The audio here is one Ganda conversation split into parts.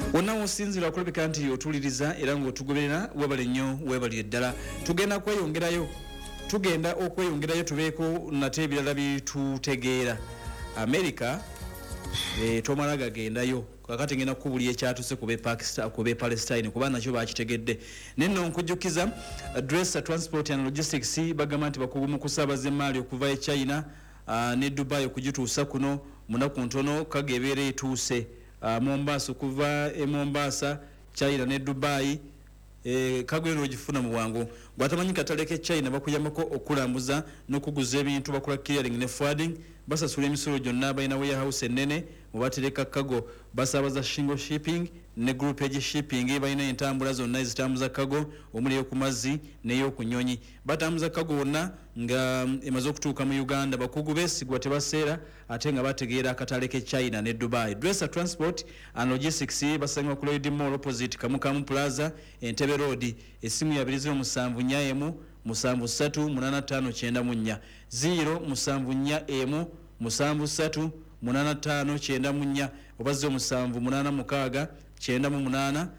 wonna wosinzira okulabika nti otuliriza era ng'otugoberera webale nnyo webali eddala tugenda okweyongerayo tubeeko nate ebirala bitutegeera America tomala gagendayo kakati ngenda kukubulya ekyatuse ku be Palestine kuba nakyo bakitegedde nenno nkujjukiza Dresser Transport and Logistics bagamba nti bakugu mu kusaabaza emaali okuva e China ne Dubai okugituusa kuno munaku ntono kagebeera etuuse Mombasa okuva e Mombasa China ne Dubai kagwero ogifuna mu bwangu gwatamanyi kataleke China bakuyamako okulambuza n'okuguza ebintu bakola clearing ne forwarding basasula emisolo gyonna balina warehouse ennene mubatereka kago basabaza shingle shipping ne group age shipping balina entambula zonna ezitambuza kago omuli ey'okumazzi n'ey'okunyonyi batambuza kago wonna nga emaze okutuuka mu Uganda bakugu beesigwa tebaseera ate nga bategeera akataleke China ne Dubai. Dresser Transport and Logistics basanga ku Lloyd Mall opposite Kamukamu Plaza Entebbe Road esimu ya 274 738594 074 738594 obaze 786 98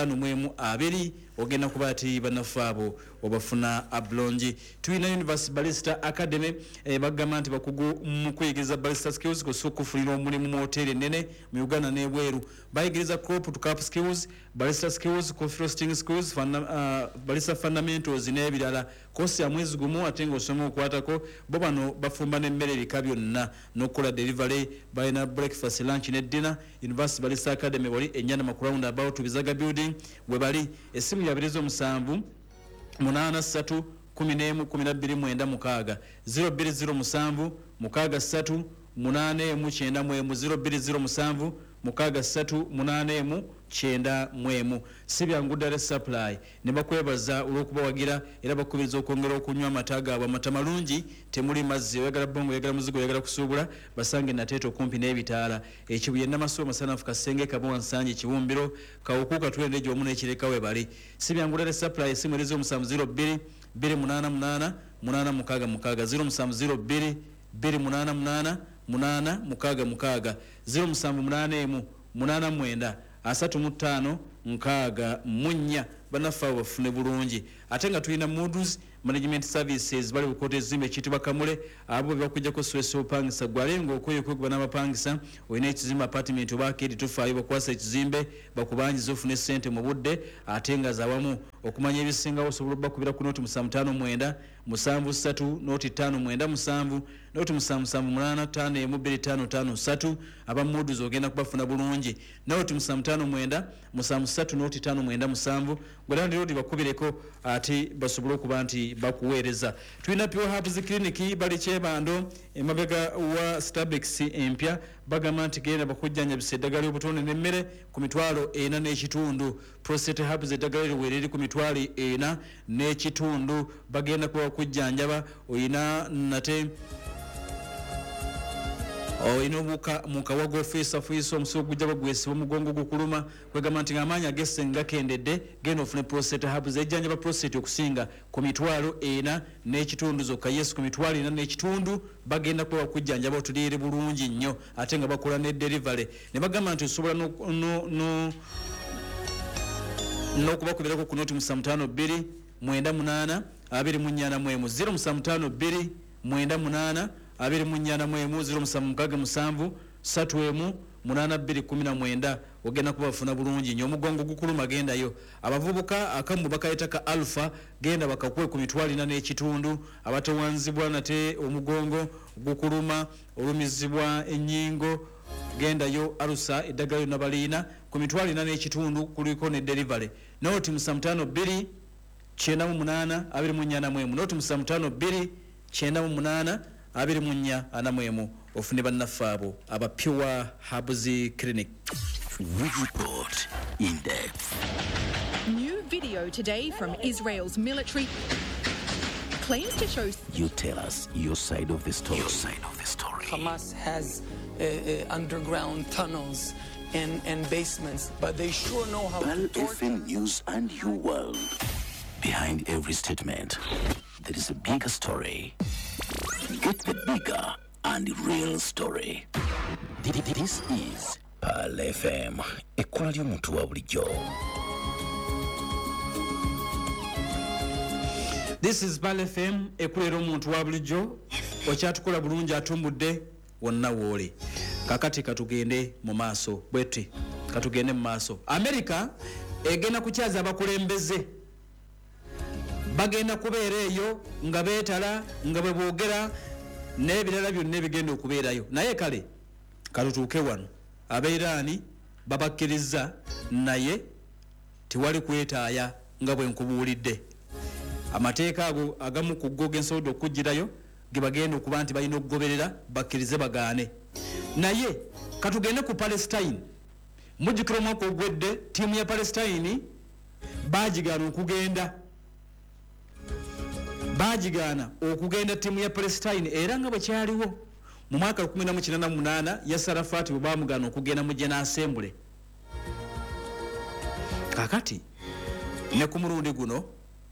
5 ogenda kuba ati banafaabo obafuna ablonji tuina University Barrister Academy bagamba nti bakugu mu kuyigiriza barrister skills kusukufulira omulimu mu hoteli nene mu Uganda ne bweru bayigiriza crop to cap skills barrister skills coffee roasting skills barrister fundamentals n'ebirala kosi ya mwezi gumu atengo osomo okwatako bo bano bafumba n'emmere bika byonna n'okola delivery bayina breakfast lunch ne dinner. University Barrister Academy wali enyana makurawunda about bizaga building we bali esimu ya 207 83 11 12 mwenda mukaga 0207 mukaga 3 8 muchenda mwemu 0207 mukaga 3 8 chenda mwemu sibyangu Dar Supply ne bakwebaza olwokuba wagira era bakubiriza okongera okunywa amataga amata malungi temuli mazzi oyagala bongo oyagala muzigo oyagala kusubula basange nateto kumpi n'ebitaala ekibuye n'amaso masanafu kasenge kabwa nsanje kibumbiro kawukuka tulendeje omuno ekireka we bali sibyangu Dar Supply simwelezo musamu 02 288 8 mukaga 0702 288 8 0788 8 3 5 munya banafa bafune bulungi ate nga tulina Moody's Management Services bali bukote zimbe kitibwa Kamule abo bakujja ko Sweso opangisa gwalengo okwekwe n'abapangisa oyina ekizimba apartment obakedi tufayo bakwasa ekizimbe bakubanjiza ofune sente mu budde ate nga zawamu okumanya ebisinga osobola bakubira ku noti 559 73 noti 597 noti 778 2553 aba Moody's ogenda kubafuna bulungi noti 559 73 noti 597 gwalandi rodi bakubireko ati basobola kuba nti bakuweereza. Tulina Pure Herbs Clinic bali Kyebando emabega wa Starbucks empya bagamba nti genda bakujjanya biseddagala obutonde n'emmere ku mitwalo 4 n'ekitundu. Prostate Herbs eddagala wereri ku mitwalo 4 n'ekitundu bagenda kuba kujjanjaba oyina nate inobuka mukawago ofisa omusigo gujja bagwesiba mugongo gukuluma kwegamba nti amanya gesenga kendedde genda ofune prostate Herbs ejjanja ba prostate okusinga ku mitwalo 4 n'ekitundu zokka Yesu ku mitwalo 4 n'ekitundu bagenda kuba kujjanja batulire bulungi nnyo ate nga bakola ne delivery ne bagamba nti osobola n'okubakubirako ku noti 752 98 24 mwemu 075 98 24 mwemu 0767 3 8219 ogenda kubafuna bulungi nnyo omugongo gukuluma gendayo abavubuka akamu bakayitaka alpha genda bakakwe ku mitwalo 4 n'ekitundu abatawanzibwa nate omugongo gukuluma olumizibwa ennyingo gendayo arusa eddagala nabalina ku mitwalo 4 n'ekitundu kuliko ne delivery noti 752 98 24 mwemu noti 752 98 24 ofune bannafaabo aba Pure Herbs Clinic. Report in depth. New video today from Israel's military claims to show. You tell us your side of the story. Hamas has underground tunnels and basements, but they sure know how Bal to torture. FM News and your world. Behind every statement, there is a bigger story. Get the bigger and real story. This is Pal FM, ekkola ly'omuntu wa bulijjo. This is Pal FM, ekulera omuntu wa bulijjo. Okyatukola bulungi atumbudde wonna wooli. Kakati katugende mu maaso bweti. Katugende mu maaso. America egenda kukyaza abakulembeze. Bagenda kubeera eyo nga beetala nga bwe boogera n'ebirala byonna ebigenda okubeerayo. Naye kale katutuuke wano. Abeirani babakkiriza naye tewali kwetaaya nga bwe nkubuulidde. Amateeka ago agamu ku go gensobola okugirayo ge bagenda okuba nti balina okugoberera bakkirize bagaane. Naye katugende ku Palestine. Mujjukira omwaka ogwedde ttiimu ya Palestine baagigaana okugenda ttiimu ya Palestine era nga bwe kyaliwo mu mwaka 1998 Yasser Arafat bwe baamugaana okugenda mu General Assembly. Kakati ne ku mulundi guno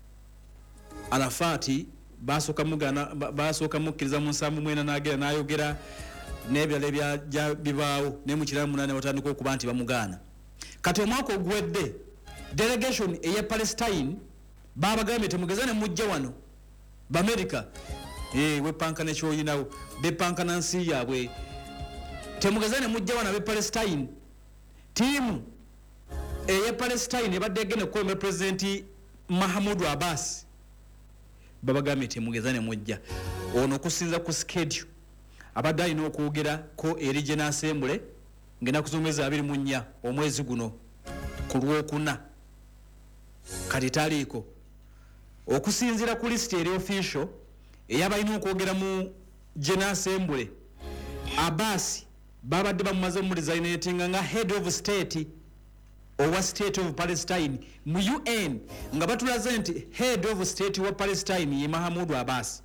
Arafat basooka mukkiriza mu nsambu mwena n'agenda n'ayogera n'ebirala bibaawo ne mu 1998 batandika okuba nti bamugaana. Kati omwaka ogwedde delegation eya Palestine babagambye temugeza ne mujja wano b'Amerika wepanka nekyoyinawo bepanka na nsi yaabwe temugeza ne mujja wano abe Palestine. Tiimu eya Palestine ebadde egenda okukolera President Mahmoud Abbas babagambye temugeza ne mujja ono okusinza ku schedule abadde alina okwogera ko eri General Assembly ng'ennaku z'omwezi 24 omwezi guno ku Lwokuna. Kati taliiko okusinziira ku list eri official eyabalina okwogera mu General Assembly. Abbas babadde bamumaze mu resignatinga nga head of state owa state of Palestine mu UN nga batulaze nti head of state wa Palestine ye Mahmoud Abbas.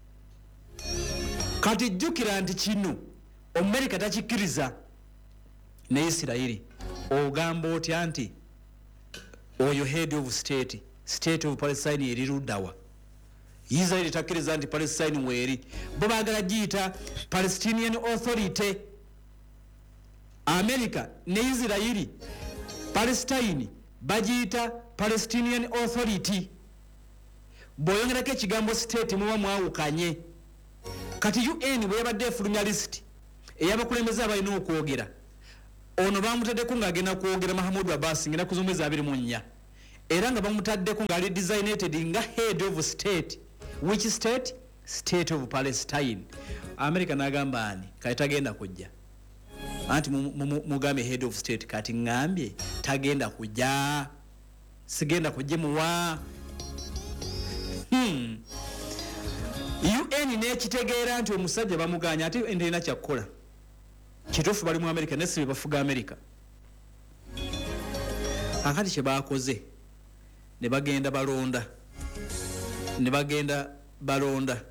Kati jjukira nti kino America takikkiriza ne Isiraeli. Ogamba otya nti oyo head of state of Palestine eri luddawa? Israeli takkiriza nti Palestine weeri. Bo baagala giyita Palestinian Authority. America ne Israeli Palestine bagiyita Palestinian Authority. Bw'oyongerako ekigambo state muba mwawukanye. Kati UN bwe yabadde efulumya list eyabakulembeze abalina okwogera ono bamutaddeko ng'agenda kwogera Mahmoud Abbas ng'ennaku z'omwezi 24 era nga bamutaddeko ng'ali designated nga head of state. Which state? State of Palestine. America n'agamba ani kati tagenda kujja anti mugambe head of state kati ngambye tagenda kujja sigenda kujja muwa. UN n'ekitegeera nti omusajja bamuganya ate endina kyakkola kituufu bali mu America nesi bafuga America. Akati kye baakoze ne bagenda balonda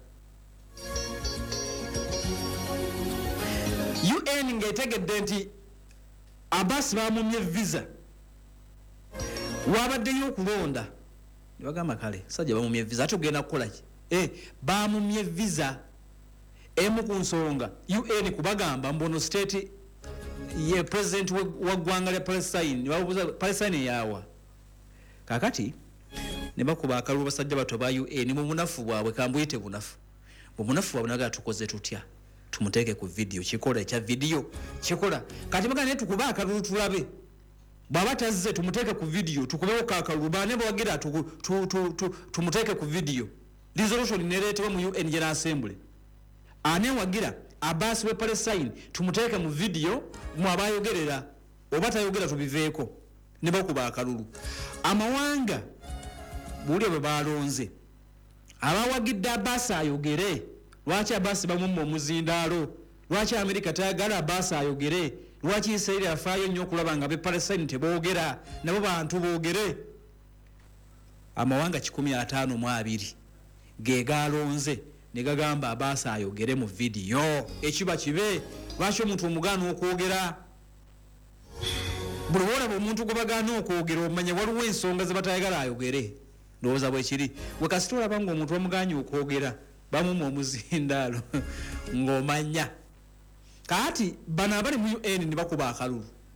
UN ng'etegedde nti Abbas bamumye visa wabaddeyo okulonda ne bagamba kale sajja bamumye visa ate ogenda kukola ki? Bamumye visa emu ku nsonga UN kubagamba mbono state ye president wa ggwanga lya Palestine babuuza Palestine yawa. Kakati ne bakuba akalulu basajja bato ba UN mu bunafu bwabwe kambuyite bunafu. Mu bunafu bwabwe naga tukoze tutya tumuteeke ku video kikola ekya video kikola kati bagane tukuba akalulu tulabe baba tazze tumuteeke ku video tukubewo kakalulu bane bwagira tumuteeke ku video. Resolution nereetebwa mu UN General Assembly. Ane wagira Abbas we Palestine tumuteeke mu video mu abayogerera oba tayogera tubiveeko ne bakuba akalulu. Amawanga buli bwe balonze abawagidde Abbas ayogere. Lwaki Abbas bamumma omuzindaalo? Lwaki America tayagala Abbas ayogere? Lwaki Israeli afaayo nnyo okulaba nga be Palestine teboogera nabo bantu boogere? Amawanga 152 ge galonze ne gagamba Abbas ayogere mu video. Ekiba kibe lwaki omuntu omugaana okwogera? Buli olaba omuntu gwe bagaana okwogera omanye waliwo ensonga ze batayagala ayogere. Ndowooza bwe kiri we kasita olaba ng'omuntu bamuganye okwogera bamumma omuzindaalo ng'omanya. Kati bano abali mu UN ne bakuba akalulu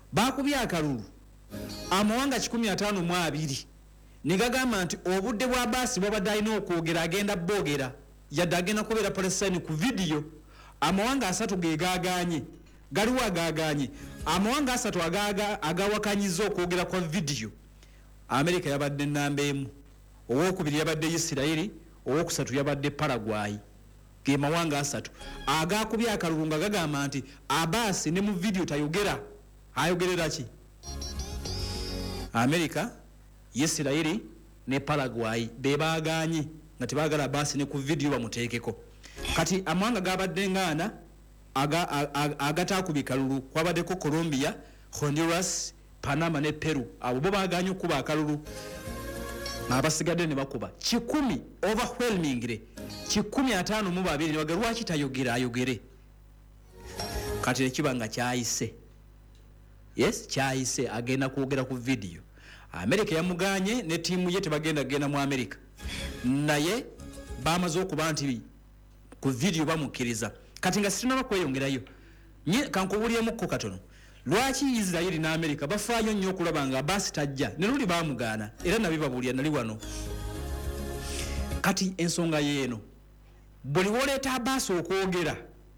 bakubye akalulu amawanga 152 negagamba nti obudde bwa Abbas bwabadde alina okwogera agenda boogera yadde agenda kubeera Palestine ku video. Amawanga 3 gegaganye galiwo agaganye amawanga 3 agawakanyiza okwogera kwa video. America yabadde namba 1, owokubiri yabadde Isiraeli, owokusatu yabadde Paraguay. Ge mawanga 3 agakubye akalulu nga gagamba nti Abbas ne mu video tayogera. Ayogerera ki? America, Isiraeli ne Paraguay bebaganye nga tebagala Abbas ne ku video bamuteekeko. Kati amawanga gabadde ngana agatakubi kalulu kwabaddeko Colombia, Honduras, Panama ne Peru. Abo bo baganye okuba akalulu. Abasigadde ne bakuba 10 overwhelmingly 152 ne bagalwa kitayogera ayogere. Kati ekibanga kyayise. Yes, kyayise agenda kwogera ku video. America yamuganye ne tiimu ye tebagenda genda mu America. Naye bamaze okuba nti ku video bamukiriza. Kati nga situnaba kweyongerayo. Kankubuliyemu ko katono. Lwaki Israeli na America bafaayo nnyo okulaba nga Abbas tajja ne luli bamugana era nabibabulya nali wano. Kati ensonga yeeno buli woleeta Abbas okwogera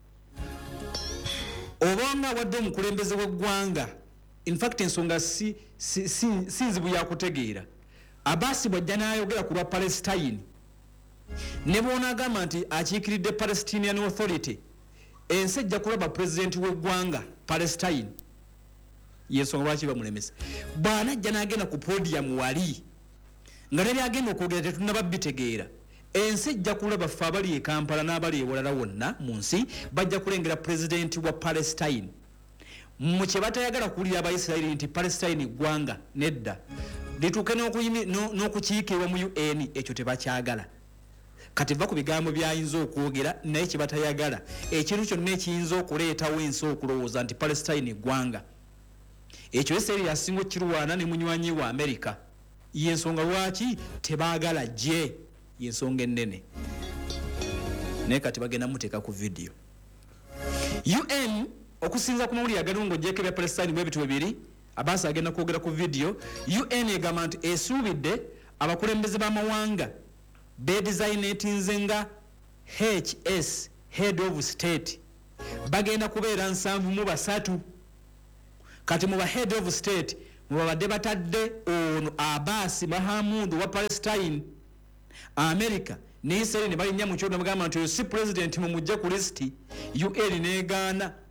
obanga wadde omukulembeze w'eggwanga, in fact ensonga si nzibu yakutegeera. Abbas bwajja n'ayogera ku lwa Palestine ne boonagamba nti akiikiridde Palestinian Authority, ensi ejja kulaba pulezidenti w'eggwanga Palestine. Yensonga lwaki bamulemesa. Bw'anajja n'agenda ku podium wali nga ne byagenda okwogera tetunaba bitegeera, ensi ejja kulaba ffe abali e Kampala n'abali ewalala wonna mu nsi bajja kulengera pulezidenti wa Palestine. Mu kye batayagala kuwulira Abayisirayiri nti Palestine ggwanga nedda lituuke n'okukiikirwa mu UN, ekyo tebakyagala. Kati va ku bigambo byayinza okwogera naye kye batayagala ekintu kyonna ekiyinza okuleetawo ensi okulowooza nti Palestine ggwanga. Ekyo Isirayiri asinga okirwana ne munywanyi wa America. Yensonga lwaki tebaagala gye, yensonga ennene. Naye kati bagenda muteeka ku video. UN okusinza ku mawulire agalungo gyeko bya Palestine bwe bitu bibiri, Abbas agenda kwogera ku video. UN egamba nti esuubidde abakulembeze b'amawanga bedesignatinze nga HS, head of state, bagenda kubeera 7 kati mu ba head of state mubadde batadde ono Abbas Mahamudu wa Palestine. America ne Israel ne balinnya mu kyoto bagamba nti si president mu mujja ku list. UN neegaana